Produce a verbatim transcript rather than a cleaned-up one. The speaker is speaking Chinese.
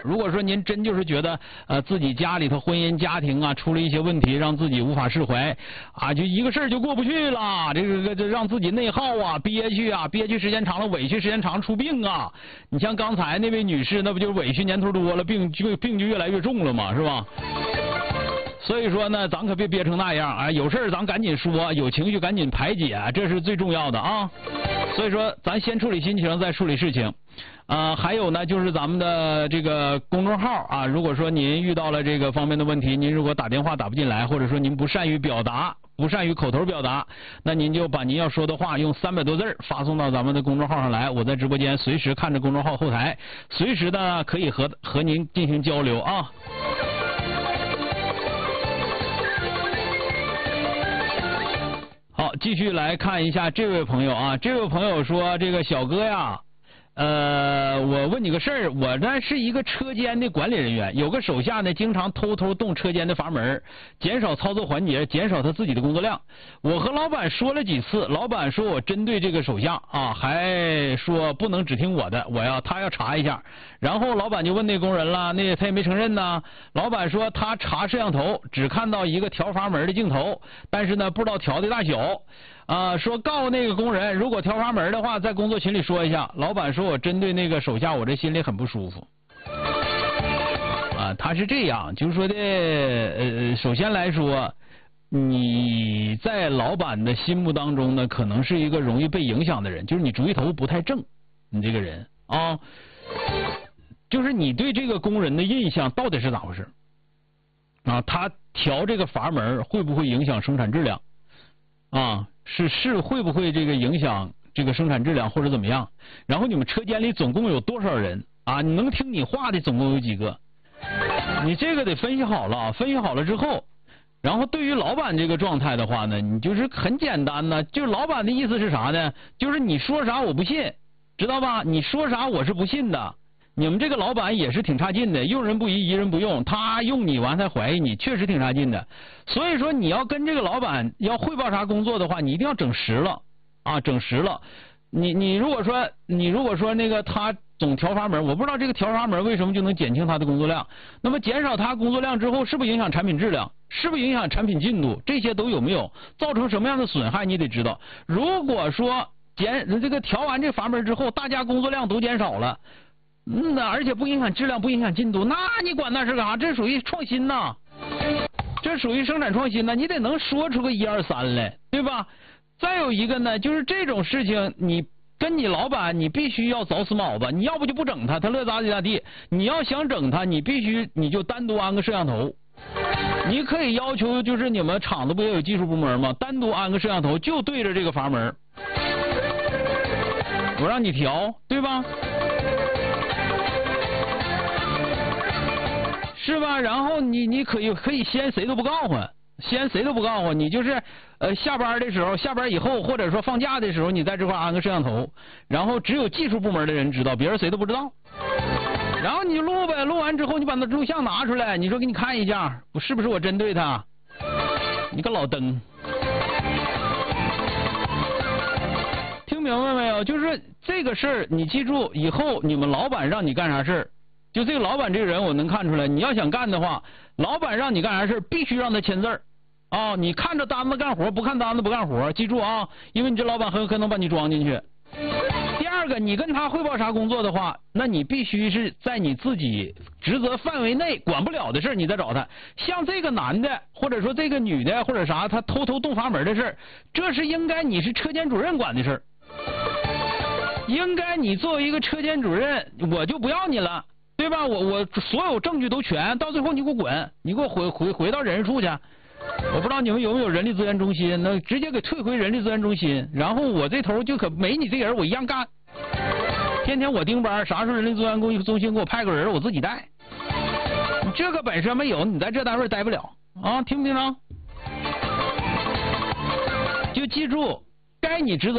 如果说您真就是觉得呃自己家里头婚姻家庭啊出了一些问题，让自己无法释怀啊，就一个事儿就过不去了，这个这让自己内耗啊、憋屈啊，憋屈时间长了，委屈时间长出病啊。你像刚才那位女士，那不就是委屈年头多了，病就病就越来越重了嘛，是吧？所以说呢，咱可别憋成那样啊！有事儿咱赶紧说，有情绪赶紧排解，这是最重要的啊。所以说，咱先处理心情，再处理事情。啊、呃，还有呢，就是咱们的这个公众号啊，如果说您遇到了这个方面的问题，您如果打电话打不进来，或者说您不善于表达，不善于口头表达，那您就把您要说的话用三百多字发送到咱们的公众号上来，我在直播间随时看着公众号后台，随时的可以和和您进行交流啊。好，继续来看一下这位朋友啊，这位朋友说，这个小哥呀，呃，我问你个事儿，我呢是一个车间的管理人员，有个手下呢经常偷偷动车间的阀门，减少操作环节，减少他自己的工作量。我和老板说了几次，老板说我针对这个手下啊，还说不能只听我的，我要他要查一下。然后老板就问那工人了，那他也没承认呢。老板说他查摄像头只看到一个调阀门的镜头，但是呢不知道调的大小。啊、呃，说告诉那个工人，如果调阀门的话，在工作群里说一下。老板说我针对那个手下，我这心里很不舒服。啊，他是这样，就是说的，呃，首先来说，你在老板的心目当中呢，可能是一个容易被影响的人，就是你主意头不太正，你这个人啊，就是你对这个工人的印象到底是咋回事？啊，他调这个阀门会不会影响生产质量？啊，是是会不会这个影响这个生产质量或者怎么样？然后你们车间里总共有多少人啊？你能听你话的总共有几个？你这个得分析好了，分析好了之后，然后对于老板这个状态的话呢，你就是很简单呢，就是老板的意思是啥呢？就是你说啥我不信，知道吧？你说啥我是不信的。你们这个老板也是挺差劲的，用人不疑，疑人不用，他用你完才怀疑你，确实挺差劲的。所以说你要跟这个老板要汇报啥工作的话，你一定要整实了啊，整实了。你你如果说你如果说那个他总调阀门，我不知道这个调阀门为什么就能减轻他的工作量。那么减少他工作量之后，是不是影响产品质量？是不是影响产品进度？这些都有没有造成什么样的损害？你得知道。如果说减这个调完这阀门之后，大家工作量都减少了。嗯呐，而且不影响质量，不影响进度，那你管那是干啥？这属于创新呐，这属于生产创新呐，你得能说出个一二三来，对吧？再有一个呢，就是这种事情，你跟你老板，你必须要找死铆子，你要不就不整他，他乐咋地咋地。你要想整他，你必须你就单独安个摄像头。你可以要求，就是你们厂子不也有技术部门吗？单独安个摄像头，就对着这个阀门，我让你调，对吧？是吧？然后你你可以可以先谁都不告诉，先谁都不告诉，你就是呃下班的时候，下班以后或者说放假的时候，你在这块安个摄像头，然后只有技术部门的人知道，别人谁都不知道。然后你就录呗，录完之后你把那录像拿出来，你说给你看一下，不是不是我针对他？你个老登，听明白没有？就是这个事儿，你记住，以后你们老板让你干啥事儿。就这个老板这个人，我能看出来，你要想干的话，老板让你干啥事必须让他签字儿啊！你看着单子干活，不看单子不干活，记住啊，因为你这老板很有可能把你装进去。第二个，你跟他汇报啥工作的话，那你必须是在你自己职责范围内管不了的事你再找他。像这个男的，或者说这个女的，或者啥，他偷偷动阀门的事这是应该你是车间主任管的事应该你作为一个车间主任，我就不要你了。对吧？我我所有证据都全，到最后你给我滚，你给我回回回到人事处去。我不知道你们有没有人力资源中心，那直接给退回人力资源中心。然后我这头就可没你这人，我一样干。天天我盯班，啥时候人力资源中心给我派个人，我自己带。你这个本事没有，你在这单位待不了啊！听不听着？就记住，该你职责。